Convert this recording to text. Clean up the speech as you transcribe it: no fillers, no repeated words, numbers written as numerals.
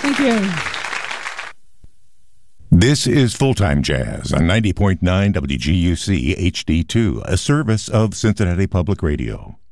Thank you. This is Full-Time Jazz on 90.9 WGUC HD2, a service of Cincinnati Public Radio.